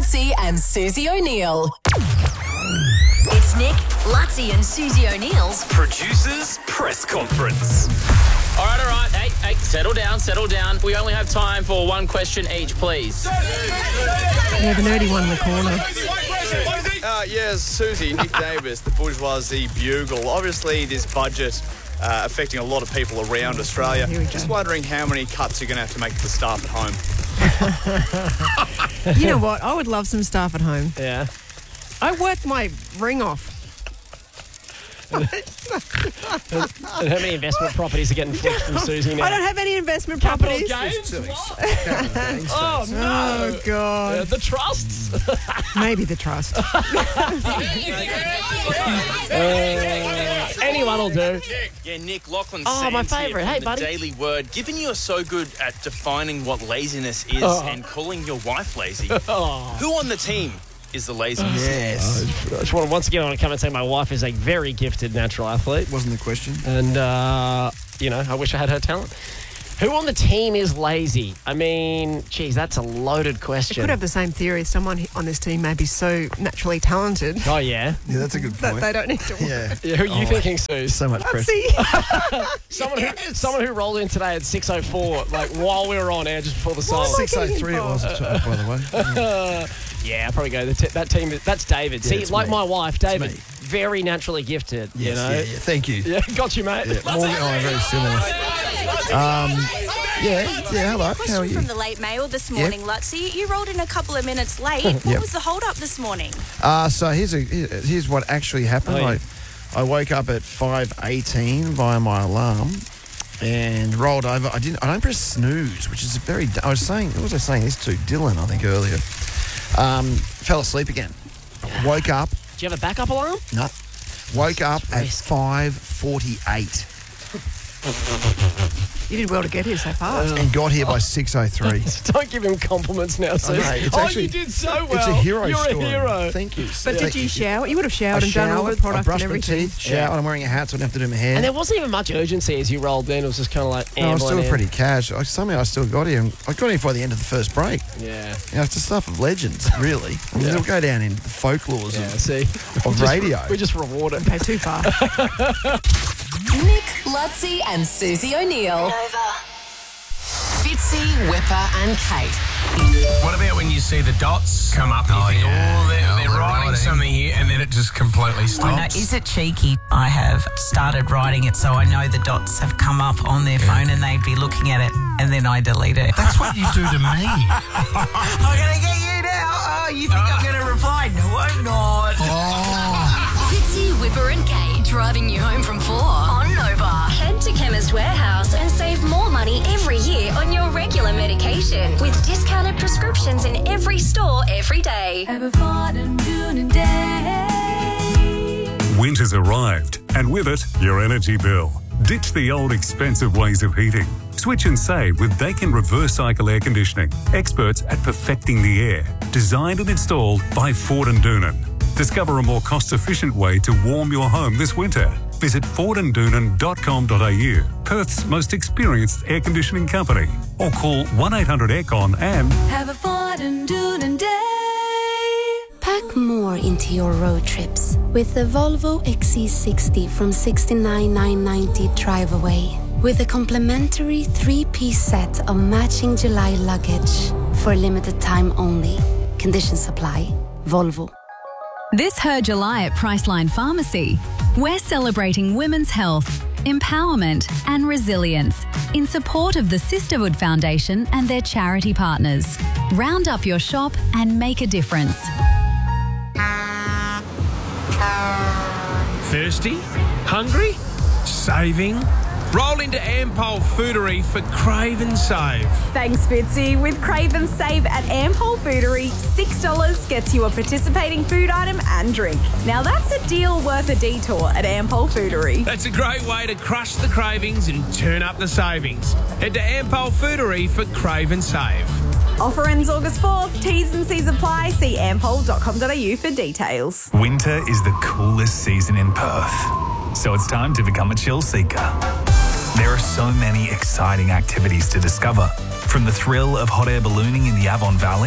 Lutzi and Susie O'Neill. It's Nick, Lutzi and Susie O'Neill's Producers Press Conference. All right. Hey, settle down. We only have time for one question each, please. Yeah, the nerdy one in the corner. Yes, Susie, Nick Davis, the Bourgeoisie Bugle. Obviously, this budget affecting a lot of people around Australia. Just wondering how many cuts you're going to have to make to the staff at home. You know what? I would love some staff at home. Yeah. I worked my ring off. And how many investment properties are getting flipped from Susie now? I don't have any investment Capital properties. gains? Oh, no. Oh, God. The trusts? Maybe the trust. Anyone will do. Yeah, Nick, Lachlan Oh, Sands my favourite. here Hey, from buddy. the Daily Word. Given you are so good at defining what laziness is and calling your wife lazy, who on the team is the laziest? I just want to once again come and say my wife is a very gifted natural athlete. Wasn't the question. And, I wish I had her talent. Who on the team is lazy? I mean, geez, that's a loaded You question. could have the same theory. Someone on this team may be so naturally talented Oh, yeah? Yeah, that's a good that point. they don't need to work. Yeah. Yeah, who are you thinking, Sue? So much pressure. See? Someone who rolled in today at 6:04, like while we were on air just before the song. 6:03 it was, by the way. Yeah, I'll probably go. That team, that's David. See, it's like me. my wife, David, me. very naturally gifted. Yes, you know? yeah. Thank you. Yeah, got you, mate. Yeah, very similar. Hello. How are you? From the late mail this morning, Lutzi. You rolled in a couple of minutes late. What was the hold up this morning? So here's what actually happened. Oh, yeah. I woke up at 5:18 via my alarm and rolled over. I don't press snooze, which is what was I saying this to Dylan, I think, earlier. Fell asleep again. Woke up. Do you have a backup alarm? No. Woke up at 5:48. You did well to get here so fast. And got here by 6:03. Don't give him compliments now, Sue. Actually, you did so well. It's a hero You're story. a hero. Thank you. But did you shower? You would have showered I and done all the product I brushed and my everything. teeth, showered. I'm wearing a hat, so I don't have to do my hair. And there wasn't even much urgency as you rolled in. It was just kind of like No, I was ambling still in. pretty cash. Somehow I still got here. I got here by the end of the first break. Yeah. It's the stuff of legends, really. It'll go down in the folklores of radio. We just reward it. Okay, too far. Nick, Lutzi and Susie O'Neill. Fitzy, Whipper and Kate. What about when you see the dots come up and you think, they're writing something here, and then it just completely stops? I know, is it cheeky? I have started writing it so I know the dots have come up on their phone and they'd be looking at it, and then I delete it. That's what you do to me. I'm going to get you now. Oh, you think I'm going to reply? No, I'm not. Fitzy, Whipper and Kate driving you home from 4 on Nova. Head to Chemist Warehouse and save more money every year on your regular medication with discounted prescriptions in every store every day. Winter's arrived, and with it, your energy bill. Ditch the old expensive ways of heating. Switch and save with Daikin Reverse Cycle Air Conditioning. Experts at perfecting the air. Designed and installed by Ford & Doonan. Discover a more cost-efficient way to warm your home this winter. Visit fordanddoonan.com.au, Perth's most experienced air conditioning company. Or call 1-800-AIRCON and have a Ford and Doonan day. Pack more into your road trips with the Volvo XC60 from $69,990 drive away. With a complimentary 3-piece set of matching July luggage for a limited time only. Conditions apply. Volvo. This Her July at Priceline Pharmacy. We're celebrating women's health, empowerment and resilience in support of the Sisterhood Foundation and their charity partners. Round up your shop and make a difference. Thirsty? Hungry? Saving? Roll into Ampol Foodery for Crave and Save. Thanks, Fitzy. With Crave and Save at Ampol Foodery, $6 gets you a participating food item and drink. Now that's a deal worth a detour at Ampol Foodery. That's a great way to crush the cravings and turn up the savings. Head to Ampol Foodery for Crave and Save. Offer ends August 4th. T's and C's apply. See ampol.com.au for details. Winter is the coolest season in Perth, so it's time to become a chill seeker. There are so many exciting activities to discover, from the thrill of hot air ballooning in the Avon Valley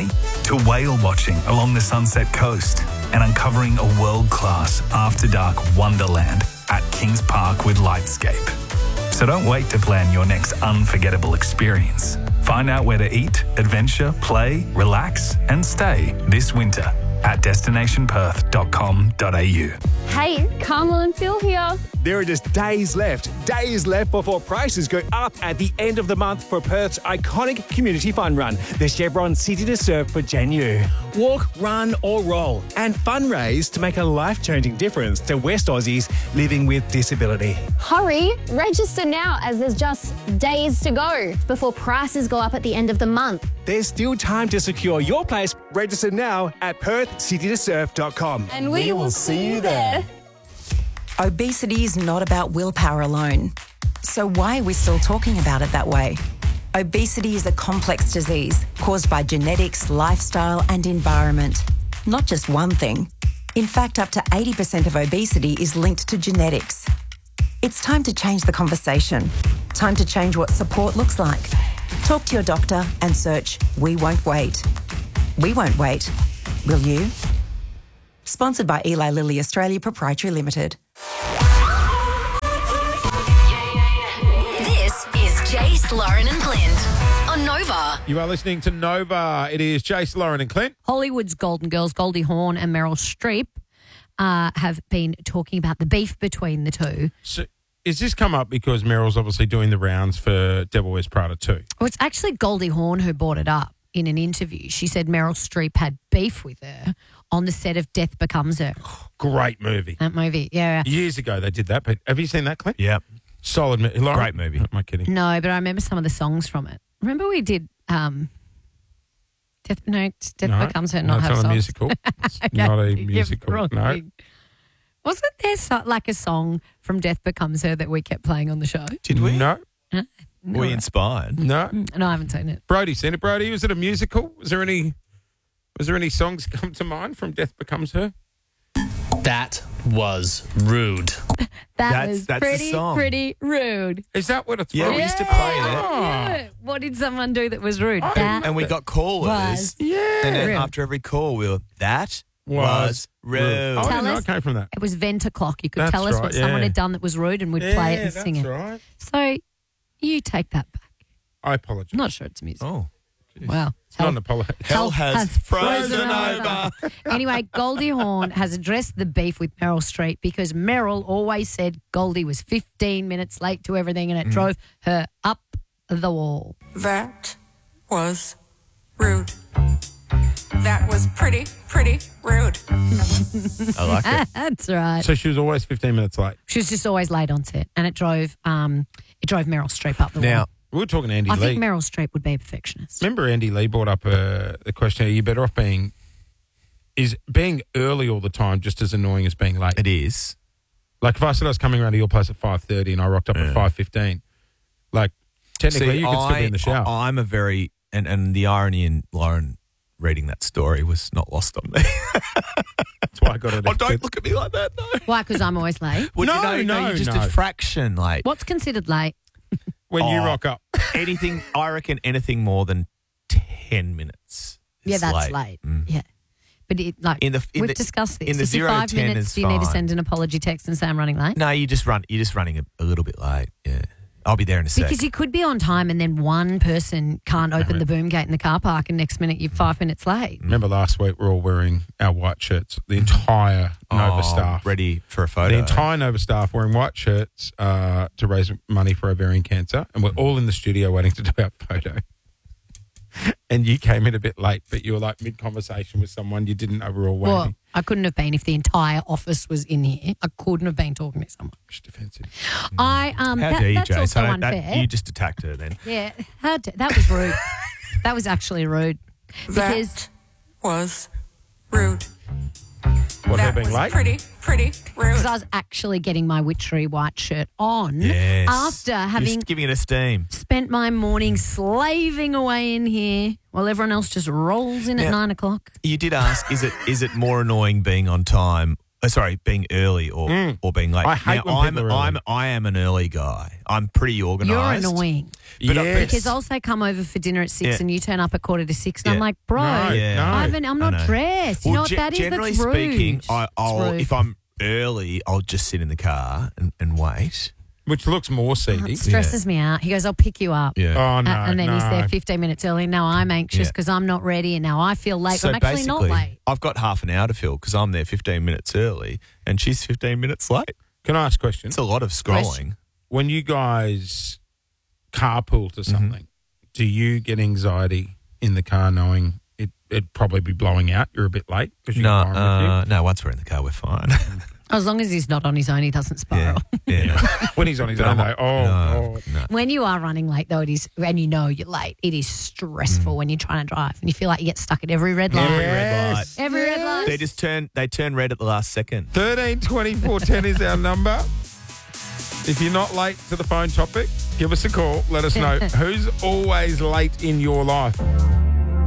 to whale watching along the Sunset Coast and uncovering a world-class after-dark wonderland at Kings Park with Lightscape. So don't wait to plan your next unforgettable experience. Find out where to eat, adventure, play, relax and stay this winter at destinationperth.com.au. Hey, Carmel and Phil here. There are just days left before prices go up at the end of the month for Perth's iconic community fun run, the Chevron City to Surf for January. Walk, run or roll and fundraise to make a life-changing difference to West Aussies living with disability. Hurry, register now as there's just days to go before prices go up at the end of the month. There's still time to secure your place. Register now at perthcitytosurf.com. And we will see you there. Obesity is not about willpower alone. So why are we still talking about it that way? Obesity is a complex disease caused by genetics, lifestyle and environment. Not just one thing. In fact, up to 80% of obesity is linked to genetics. It's time to change the conversation. Time to change what support looks like. Talk to your doctor and search We Won't Wait. We won't wait. Will you? Sponsored by Eli Lilly Australia Proprietary Limited. This is Jace, Lauren and Clint on Nova. You are listening to Nova. It is Jace, Lauren and Clint. Hollywood's Golden Girls, Goldie Hawn and Meryl Streep, have been talking about the beef between the two. So, is this come up because Meryl's obviously doing the rounds for Devil Wears Prada 2? Well, it's actually Goldie Hawn who brought it up in an interview. She said Meryl Streep had beef with her on the set of Death Becomes Her. Great movie. That movie, yeah. Years ago they did that. But have you seen that, Clint? Yep. Solid movie. Great movie. Am I kidding? No, but I remember some of the songs from it. Remember we did Death Becomes Her, not have it's not songs. a musical. It's not a musical. No. Wasn't there like a song from Death Becomes Her that we kept playing on the show? Did we? No. Were we inspired? No. No, I haven't seen it. Brody seen it. Brody, was it a musical? Was there any songs come to mind from Death Becomes Her? That was rude. That's the song. pretty rude. Is that what it's Yeah, from? we used to play that. Yeah. What did someone do that was rude? And we got callers. Yeah. And then Rude. after every call, we were, that was rude. Oh, I Tell didn't know us- it came from that. It was Vent O'Clock. You could That's tell us right, what someone yeah. had done that was rude and we'd play it and sing it. That's right. So you take that back. I apologise. I'm not sure it's music. Oh. Wow. It's not an apology. Hell has frozen over. Anyway, Goldie Hawn has addressed the beef with Meryl Streep because Meryl always said Goldie was 15 minutes late to everything and it drove her up the wall. That was rude. That was pretty rude. I like it. That's right. So she was always 15 minutes late. She was just always late on set and it drove Meryl Streep up the wall. Now, we were talking to Andy I Lee. think Meryl Streep would be a perfectionist. Remember Andy Lee brought up the question, are you better off being early all the time just as annoying as being late? it is. Like if I said I was coming around to your place at 5:30 and I rocked up at 5:15, like technically you could still be in the shower. I'm a very, and the irony in Lauren reading that story was not lost on me. That's why I got it. Oh, don't look at me like that, no. Why? Because I'm always late. Well, you're just a fraction late. What's considered late? When you rock up. Anything, I reckon anything more than 10 minutes is Yeah, that's late. Yeah. But we've discussed this. in the If you're 0 to 5 10 minutes, is do you need to fine. send an apology text and say I'm running late? No, you're just running a little bit late. Yeah. I'll be there in a sec. Because you could be on time and then one person can't open the boom gate in the car park and next minute you're 5 minutes late. Remember last week we're all wearing our white shirts, the entire Nova staff. Ready for a photo. The entire Nova staff wearing white shirts to raise money for ovarian cancer, and we're all in the studio waiting to do our photo. And you came in a bit late, but you were like mid-conversation with someone you didn't know we were all waiting. Well, I couldn't have been if the entire office was in here. I couldn't have been talking to someone. Just defensive. How dare you, that's Jace? also unfair. You just attacked her then. Yeah, that was rude. That was actually rude. Because was rude. What, her being late? Pretty rude. Because I was actually getting my witchery white shirt on Yes. after You're having just giving it a steam. spent my morning slaving away in here while everyone else just rolls in at Now- 9 o'clock. You did ask, is it more annoying being on time being early or being late. I hate when people are early. I am an early guy. I'm pretty organised. You're annoying. Yes. Because I'll say come over for dinner at 6 Yeah. and you turn up at 5:45 and I'm like, bro, No. I'm not dressed. You know what that is? Generally That's rude. speaking, I'll rude. if I'm early, I'll just sit in the car and wait. Which looks more seedy. It stresses me out. He goes, I'll pick you up. Yeah. Oh, no, And then he's no. there 15 minutes early. Now I'm anxious because I'm not ready and now I feel late. So I'm actually not basically, late. I've got half an hour to fill because I'm there 15 minutes early and she's 15 minutes late. Can I ask a question? It's a lot of scrolling. When you guys carpool to something, do you get anxiety in the car knowing it'd probably be blowing out? You're a bit late because you're with No, once we're in the car, we're fine. As long as he's not on his own, he doesn't spiral. Yeah. When he's on his own, No. When you are running late, though, it is, and you know you're late, it is stressful when you're trying to drive and you feel like you get stuck at every red light. Every red light. Every red light. They turn red at the last second. 13 24 10 is our number. If you're not late to the phone topic, give us a call. Let us know who's always late in your life.